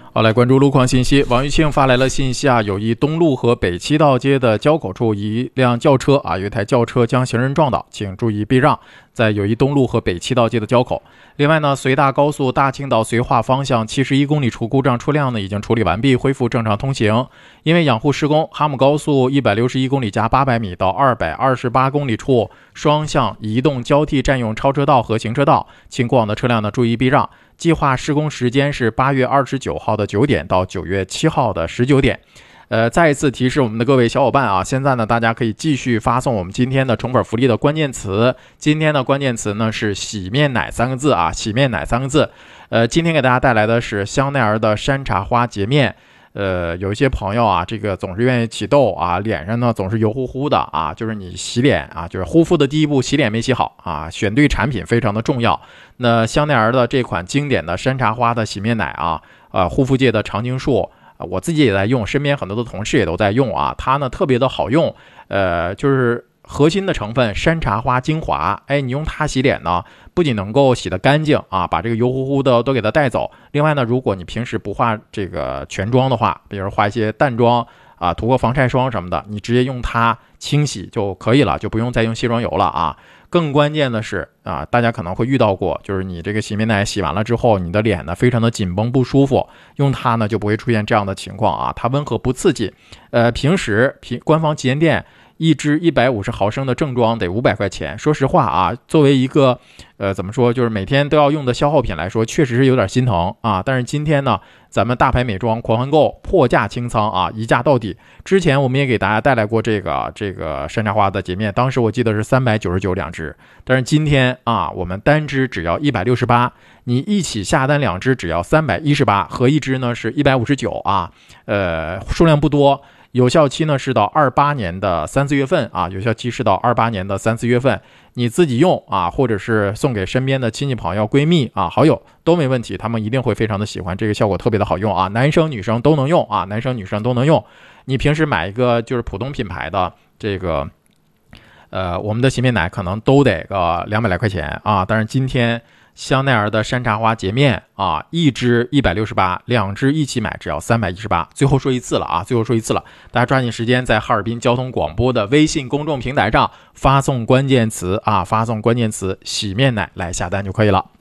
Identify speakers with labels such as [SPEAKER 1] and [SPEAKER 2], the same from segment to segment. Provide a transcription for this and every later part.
[SPEAKER 1] 好，来关注路况信息。王玉庆发来了信息啊，友谊东路和北七道街的交口处，一辆轿车有一台轿车将行人撞倒，请注意避让，在友谊东路和北七道街的交口。另外呢，随大高速大青岛绥化方向71公里处故障车辆呢已经处理完毕，恢复正常通行。因为养护施工，哈姆高速161公里加800米到228公里处双向移动交替占用超车道和行车道，请过往的车辆呢注意避让。计划施工时间是8月29号的9点到9月7号的19点。再一次提示我们的各位小伙伴啊，现在呢大家可以继续发送我们今天的宠粉福利的关键词。今天的关键词呢是洗面奶3个字啊，洗面奶3个字。今天给大家带来的是香奈儿的山茶花洁面。有一些朋友啊，这个总是愿意起痘啊，脸上呢总是油乎乎的啊，就是你洗脸啊，就是护肤的第一步，洗脸没洗好啊，选对产品非常的重要。那香奈儿的这款经典的山茶花的洗面奶啊，护肤界的常青树，我自己也在用，身边很多的同事也都在用啊，它呢特别的好用，就是核心的成分山茶花精华，你用它洗脸呢，不仅能够洗得干净啊，把这个油乎乎的都给它带走。另外呢，如果你平时不化这个全妆的话，比如化一些淡妆啊，涂个防晒霜什么的，你直接用它清洗就可以了，就不用再用卸妆油了啊。更关键的是啊，大家可能会遇到过，就是你这个洗面奶洗完了之后，你的脸呢非常的紧绷不舒服，用它呢就不会出现这样的情况啊，它温和不刺激。平时官方旗舰店一支150毫升的正装得500块钱。说实话啊，作为一个怎么说，就是每天都要用的消耗品来说，确实是有点心疼啊。但是今天呢，咱们大牌美妆狂欢购破价清仓啊，一价到底。之前我们也给大家带来过这个山茶花的洁面，当时我记得是399两支，但是今天啊，我们单支只要168，你一起下单2支只要318，合一支呢是159啊，数量不多。有效期呢是到28年的3、4月份啊，有效期是到28年的3、4月份，你自己用啊，或者是送给身边的亲戚朋友、闺蜜啊、好友都没问题，他们一定会非常的喜欢，这个效果特别的好用啊，男生女生都能用啊，男生女生都能用。你平时买一个就是普通品牌的这个我们的洗面奶可能都得个200来块钱啊，但是今天香奈儿的山茶花洁面啊，一支168，两支一起买只要318。最后说一次了啊，大家抓紧时间在哈尔滨交通广播的微信公众平台上发送关键词啊，发送关键词洗面奶来下单就可以了。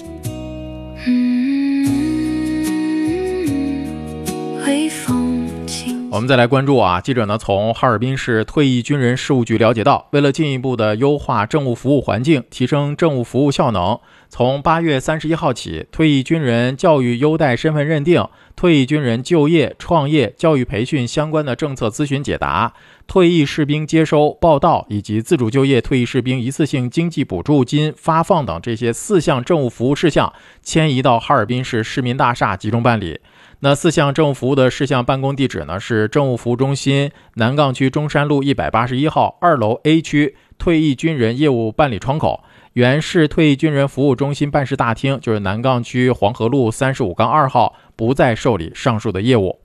[SPEAKER 1] 我们再来关注啊，记者呢从哈尔滨市退役军人事务局了解到，为了进一步的优化政务服务环境，提升政务服务效能，从8月31号起，退役军人教育优待身份认定、退役军人就业、创业、教育培训相关的政策咨询解答、退役士兵接收、报到以及自主就业退役士兵一次性经济补助金发放等这些4项政务服务事项，迁移到哈尔滨市市民大厦集中办理。那4项政务服务的事项办公地址呢是政务服务中心南岗区中山路181号2楼 A 区退役军人业务办理窗口，原市退役军人服务中心办事大厅就是南岗区黄河路35-2号，不再受理上述的业务。